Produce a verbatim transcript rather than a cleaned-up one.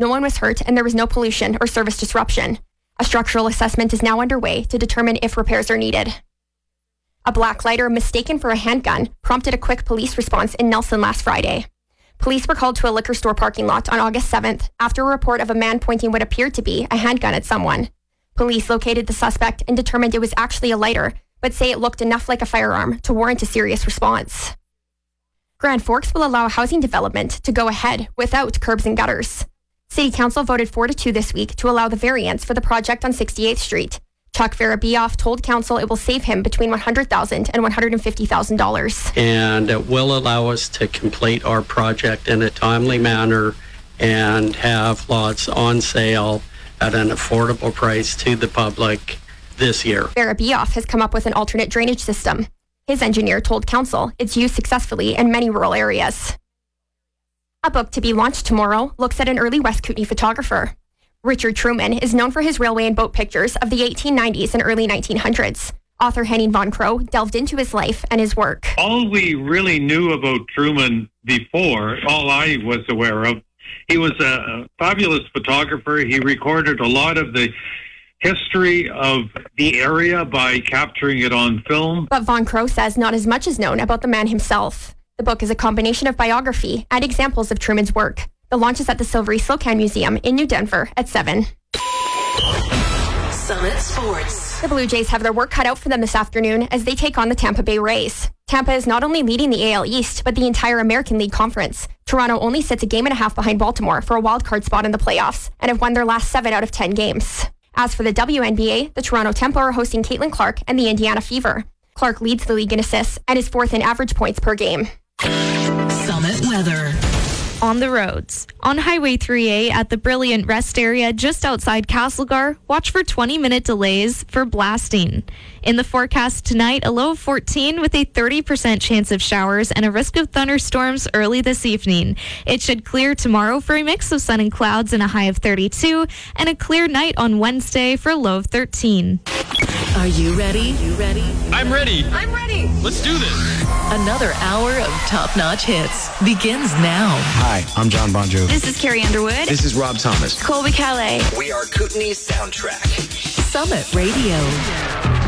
No one was hurt and there was no pollution or service disruption. A structural assessment is now underway to determine if repairs are needed. A black lighter mistaken for a handgun prompted a quick police response in Nelson last Friday. Police were called to a liquor store parking lot on August seventh after a report of a man pointing what appeared to be a handgun at someone. Police located the suspect and determined it was actually a lighter, but say it looked enough like a firearm to warrant a serious response. Grand Forks will allow housing development to go ahead without curbs and gutters. City Council voted four to two this week to allow the variance for the project on sixty-eighth Street. Chuck Verabioff told Council it will save him between one hundred thousand dollars and one hundred fifty thousand dollars. And it will allow us to complete our project in a timely manner and have lots on sale at an affordable price to the public this year. Verabioff has come up with an alternate drainage system. His engineer told Council it's used successfully in many rural areas. A book to be launched tomorrow looks at an early West Kootenay photographer. Richard Truman is known for his railway and boat pictures of the eighteen nineties and early nineteen hundreds. Author Henning von Crow delved into his life and his work. All we really knew about Truman before, all I was aware of, he was a fabulous photographer. He recorded a lot of the history of the area by capturing it on film. But von Crow says not as much is known about the man himself. The book is a combination of biography and examples of Truman's work. The launch is at the Silvery Slocan Museum in New Denver at seven. Summit Sports. The Blue Jays have their work cut out for them this afternoon as they take on the Tampa Bay Rays. Tampa is not only leading the A L East, but the entire American League Conference. Toronto only sits a game and a half behind Baltimore for a wild card spot in the playoffs and have won their last seven out of ten games. As for the W N B A, the Toronto Tempo are hosting Caitlin Clark and the Indiana Fever. Clark leads the league in assists and is fourth in average points per game. Summit weather. On the roads. On Highway three A at the Brilliant Rest area just outside Castlegar, watch for twenty minute delays for blasting. In the forecast tonight, a low of fourteen with a thirty percent chance of showers and a risk of thunderstorms early this evening. It should clear tomorrow for a mix of sun and clouds and a high of thirty-two, and a clear night on Wednesday for a low of thirteen. Are you ready? You ready? I'm ready. I'm ready. Let's do this. Another hour of top-notch hits begins now. Hi, I'm John Bon Jovi. This is Carrie Underwood. This is Rob Thomas. Colby Calais. We are Kootenay's soundtrack. Summit Radio.